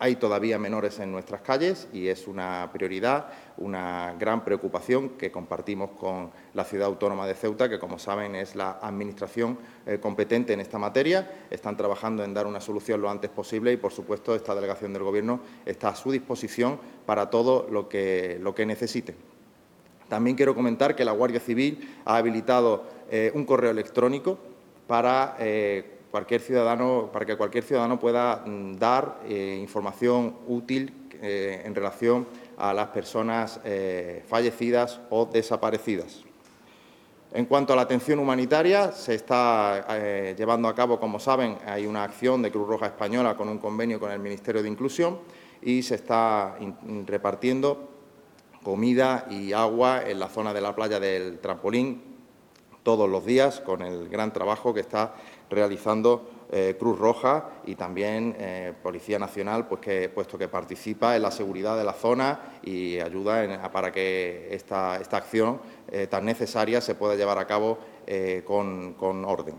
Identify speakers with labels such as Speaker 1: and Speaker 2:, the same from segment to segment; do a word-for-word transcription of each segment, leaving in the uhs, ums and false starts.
Speaker 1: hay todavía menores en nuestras calles y es una prioridad, una gran preocupación que compartimos con la Ciudad Autónoma de Ceuta, que, como saben, es la administración eh, competente en esta materia. Están trabajando en dar una solución lo antes posible y, por supuesto, esta delegación del Gobierno está a su disposición para todo lo que, lo que necesiten. También quiero comentar que la Guardia Civil ha habilitado eh, un correo electrónico para eh, cualquier ciudadano, para que cualquier ciudadano pueda mm, dar eh, información útil eh, en relación a las personas eh, fallecidas o desaparecidas. En cuanto a la atención humanitaria, se está eh, llevando a cabo, como saben, hay una acción de Cruz Roja Española con un convenio con el Ministerio de Inclusión y se está in, repartiendo comida y agua en la zona de la playa del Trampolín todos los días, con el gran trabajo que está realizando eh, Cruz Roja y también eh, Policía Nacional, pues que, puesto que participa en la seguridad de la zona y ayuda en, para que esta, esta acción eh, tan necesaria se pueda llevar a cabo eh, con, con orden.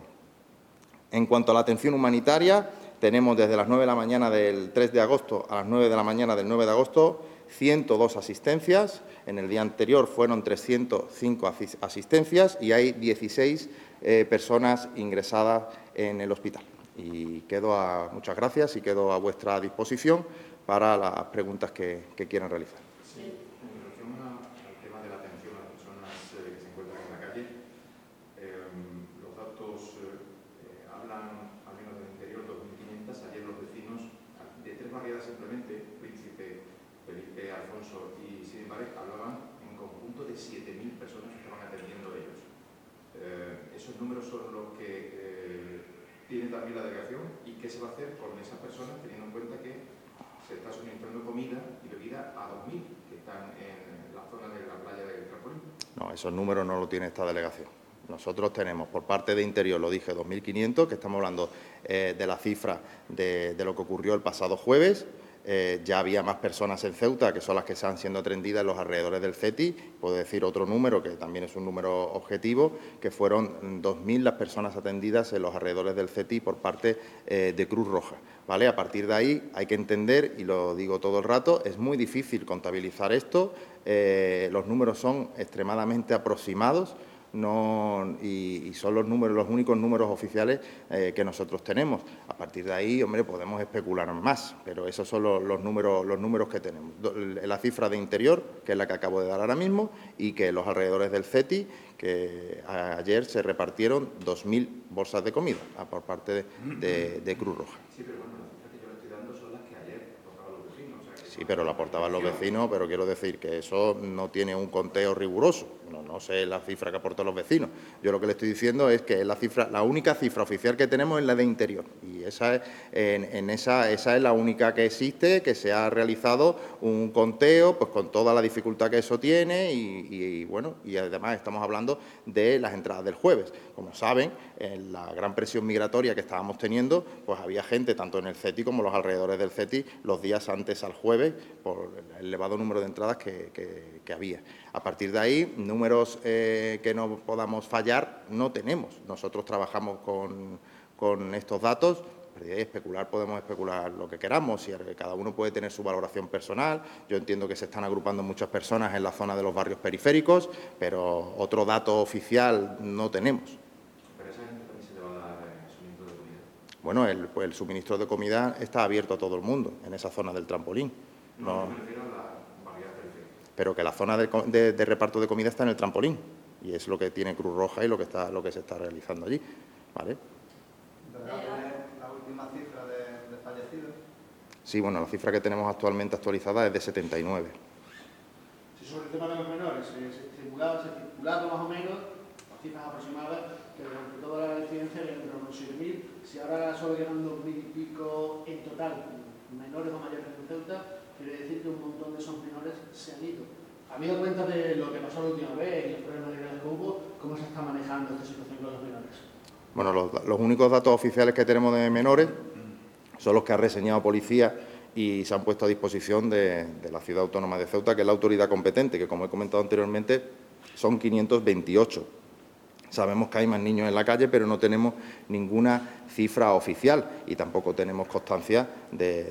Speaker 1: En cuanto a la atención humanitaria, tenemos desde las nueve de la mañana del tres de agosto a las nueve de la mañana del nueve de agosto ciento dos asistencias. En el día anterior fueron trescientas cinco asistencias y hay dieciséis eh, personas ingresadas en el hospital. Y quedo a, muchas gracias y quedo a vuestra disposición para las preguntas que, que quieran realizar.
Speaker 2: Sí, en relación al tema de la atención a las personas eh, que se encuentran en la calle, eh, los datos eh, hablan, al menos del interior, dos mil quinientas. Ayer los vecinos de tres barriadas simplemente, Príncipe, Felipe, Alfonso y Sidenbares, hablaban en conjunto de siete mil personas que estaban atendiendo ellos. Eh, esos números son los que eh, tiene también la delegación y qué se va a hacer con esas personas, teniendo en cuenta que se está suministrando comida y bebida a dos mil que están en la zona de la playa del Trampolín.
Speaker 1: No, esos números no los tiene esta delegación. Nosotros tenemos, por parte de Interior, lo dije, dos mil quinientos, que estamos hablando eh, de la cifra de, de lo que ocurrió el pasado jueves. Eh, ya había más personas en Ceuta, que son las que están siendo atendidas en los alrededores del CETI. Puedo decir otro número, que también es un número objetivo, que fueron dos mil las personas atendidas en los alrededores del CETI por parte eh, de Cruz Roja. ¿Vale? A partir de ahí hay que entender, y lo digo todo el rato, es muy difícil contabilizar esto. Eh, los números son extremadamente aproximados. No, y, y son los números, los únicos números oficiales eh, que nosotros tenemos. A partir de ahí, hombre, podemos especular más, pero esos son los, los números, los números que tenemos. La cifra de Interior, que es la que acabo de dar ahora mismo, y que los alrededores del CETI, que ayer se repartieron dos mil bolsas de comida por parte de, de, de Cruz Roja.
Speaker 2: Sí, pero bueno, las cifras que yo le estoy dando son las que ayer aportaban los vecinos. O sea, que
Speaker 1: sí, pero la aportaban los vecinos, pero quiero decir que eso no tiene un conteo riguroso. No, no sé la cifra que aportan los vecinos. Yo lo que le estoy diciendo es que la cifra, la única cifra oficial que tenemos es la de Interior. Y esa es, en, en esa, esa es la única que existe, que se ha realizado un conteo, pues con toda la dificultad que eso tiene y, y, y bueno, y además estamos hablando de las entradas del jueves. Como saben, en la gran presión migratoria que estábamos teniendo, pues había gente tanto en el CETI como en los alrededores del CETI los días antes al jueves por el elevado número de entradas que, que, que había. A partir de ahí, números eh, que no podamos fallar no tenemos. Nosotros trabajamos con, con estos datos. Especular, podemos especular lo que queramos, y cada uno puede tener su valoración personal. Yo entiendo que se están agrupando muchas personas en la zona de los barrios periféricos, pero otro dato oficial no tenemos.
Speaker 2: ¿Pero a esa gente también se le va a dar eh, suministro de comida?
Speaker 1: Bueno, el, pues el suministro de comida está abierto a todo el mundo en esa zona del Trampolín.
Speaker 2: No, no. me refiero a la barriada periférica.
Speaker 1: Pero que la zona de, de, de reparto de comida está en el Trampolín, y es lo que tiene Cruz Roja y lo que, está, lo que se está realizando allí. ¿Vale?
Speaker 3: ¿La última cifra de, de fallecidos?
Speaker 1: Sí, bueno, la cifra que tenemos actualmente actualizada es de setenta y nueve.
Speaker 3: Sí, sobre el tema de los menores, se, se estimulaba, se estipulaba más o menos, las cifras aproximadas, que durante toda la incidencia eran entre unos siete mil, si ahora solo quedan dos mil y pico en total, menores o mayores en Ceuta, quiere decir que un montón de esos menores se han ido. Habido cuenta de lo que pasó la última vez y los problemas legales que hubo, ¿cómo se está manejando esta situación con los menores?
Speaker 1: Bueno, los, los únicos datos oficiales que tenemos de menores son los que ha reseñado Policía y se han puesto a disposición de, de la Ciudad Autónoma de Ceuta, que es la autoridad competente, que, como he comentado anteriormente, son quinientos veintiocho. Sabemos que hay más niños en la calle, pero no tenemos ninguna cifra oficial y tampoco tenemos constancia de